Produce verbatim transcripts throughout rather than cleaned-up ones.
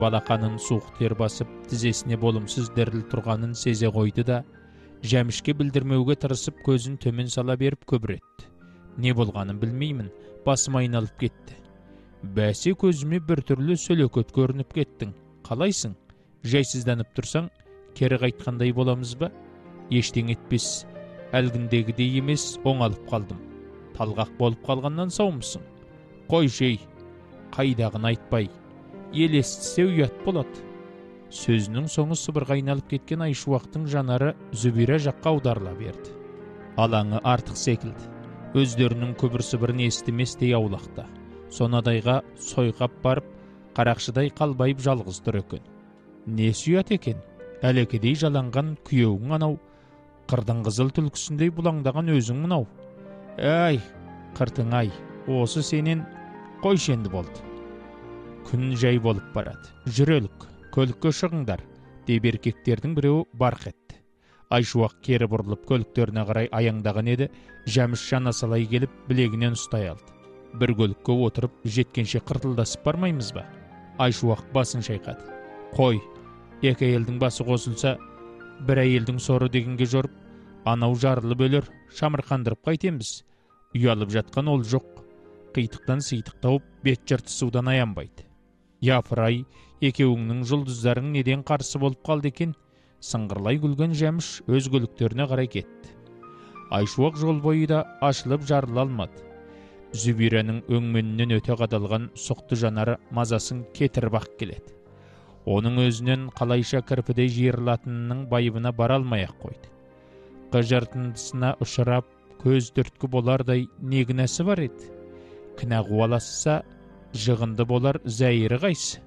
балақанын суық тер басып, тізесіне болымсыз діріл тұрғанын сезе қойды да, Жәмішке білдірмеуге тырысып көзін төмен сала беріп көбіретті. Не болғанын білмеймін, басым айналып кетті. Бәсе көзіме біртүрлі сөлекөт көрініп кеттің. Қалайсың? Жайсызданып тұрсаң, кері қайтқандай боламыз ба? Ештең етпес, әлгіндегідей емес, оңалып қалдым. Талғақ болып қалғаннан саумысың? Қой жей, қайдағын айтпай, ел естісе ұят болады. Сөзінің соңы сыбырға айналып кеткен Айшуақтың жанары Зүбира жаққа аударыла берді. Алаңы артық секілді. Өздерінің күбір-сыбырын естіместей аулақта. Сонадайға сойғап барып, қарақшыдай қалбайып жалғыз тұр екен. Не сұят екен? Әлекедей жаланған күйеуің анау, қырдың қызыл түлкісіндей бұлаңдаған өзің мынау. Әй, қыртың-ай, осы сенен қойшенді болды. Күн жай болып барады. Жүрелік, көлікке шығыңдар, деп еркектердің біреуі барқ етті. Айшуақ кері бұрылып көліктеріне қарай аяңдаған еді, Жәміш жана салай келіп білегінен ұстай алды. Бір көлікке отырып жеткенше қыртылдасып бармаймыз ба? Айшуақ басын шайқады. Қой, екі әйелдің басы қосылса, бір әйелдің соры дегенге жорып, анау жарылып өлер, шамырқандырып қайтеміз. Ұялып жатқан ол жоқ. Қитықтан сыйтық тауып, бет жыртысудан аянбайды. Япыр-ай, екеуіңнің жұлдыздарың неден қарсы болып қалды екен? Сыңғырлай күлген Жәміш өз көліктеріне қарай кетті. Айшуақ жол бойы да ашылып жарыла алмады. Зүбираның өңменінен өте қадалған сұқты жанары мазасын кетіріп-ақ келеді. Оның өзінен қалайша кірпідей жиырылатынының байыбына бара алмай-ақ қойды. Қыжыртындысына ұшырап, көз түрткі болардай негінәсі бар еді. Кінә қуаласса, жығынды болар зәйірі қайсы.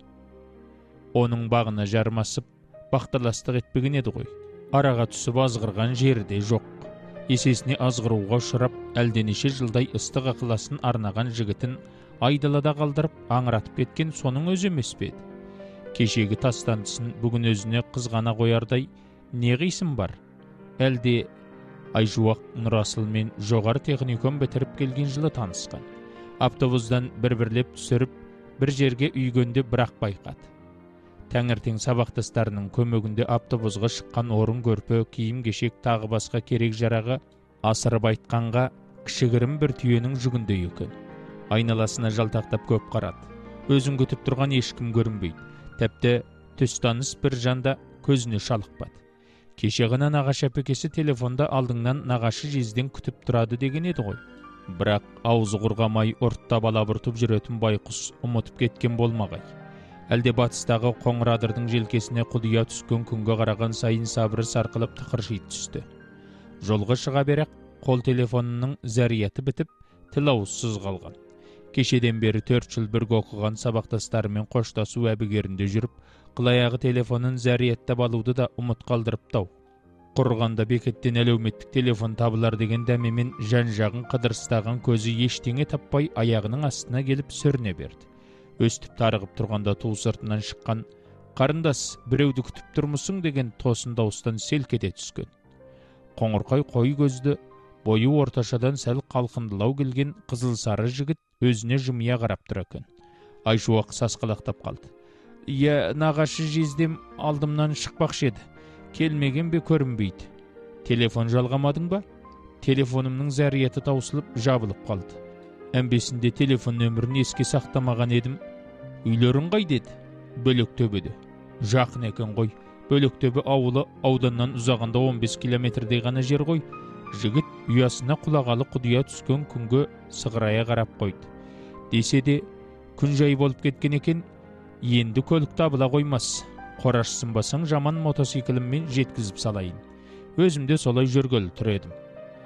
Оның бағына жармасып, бақталастық етпеген еді ғой. Араға түсіп азғырған жері де жоқ. Есесіне азғыруға ұшырап, әлденеше жылдай ыстық ықыласын арнаған жігітін айдалада қалдырып, аңыратып кеткен соның өзі емес пе еді. Кешегі тастандысын бүгін өзіне қызғана қоярдай не қисын бар? Әлде Айшуақ Нұрасылмен жоғары техникум бітіріп келген жылы танысқан. Автобустан бір-бірлеп түсіріп, бір жерге үйгенде бірақ байқады. Таңертең сабақтастарының көмегінде автобусға шыққан орын көрпе, киім-кешек тағы басқа керек жарағы асырып айтқанға кішігірім бір түйенің жүгіндей екен. Айналасына жалтақтап көп қарады. Өзін күтіп тұрған ешкім көрінбейді. Тәпті түстаныс бір жанда көзіне шалықпады. Кеше ғана нағашы әпекесі телефонда алдыңнан нағашы жезден күтіп тұрады деген еді ғой. Бірақ аузы құрғамай ұртта бала бұртып жүретін байқұс ұмытып кеткен болмағай. Әлде батыстағы қоңырадырдың желкесіне құдия түскен күнге қараған сайын сабыры сарқылып тықырши түсті. Жолға шыға берек қол телефонының зәрияты бітіп, тіл ауызсыз қалған. Кешеден бері төрт жыл бірге оқыған сабақтастарымен қоштасу әбігерінде жүріп, қылаяғы телефонын зәрияттап алуды да ұмыт қалдырыптау. Құрғанда бекеттен әлеуметтік телефон табылар деген дәмемен жан-жағын қыдырыстаған көзі ештеңе таппай аяғының астына келіп сүріне берді. Өстіп тарығып тұрғанда ту сыртынан шыққан «Қарындас, біреуді күтіп тұрмысың?» деген тосын дауыстан селк ете түскен. Қоңырқай қой көзді, бойы орташадан сәл қалқындылау келген қызыл сары жігіт өзіне жымия қарап тұр екен. Айшуақ сасқалақтап қалды. «Иә, нағашы жездем алдымнан шықпақшы еді. Келмеген бе көрінбейді. Телефон жалғамадың ба?» Телефонымның зәрияты таусылып, жабылып қалды. Әмбесінде телефон нөмірін еске сақтамаған едім. Үйлерің қай деді? Бөлектөбеде. Жақын екен ғой. Бөлектөбе ауылы ауданнан ұзағанда он бес километрдей ғана жер ғой. Жігіт ұясына құлағалы құдия түскен күнге сығырая қарап қойды. Десе де, күн жай болып кеткен екен, енді көлік табыла қоймас. Қорашсынбасаң жаман мотоцикліммен жеткізіп салайын. Өзімде солай жүргелі тұр едім.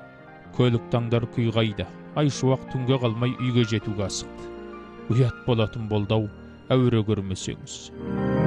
Көлік таңдар күй қайда. Айшуақ түнге қалмай үйге жетуге асықты. Ұят болатын болдау, әуре көрмесеңіз.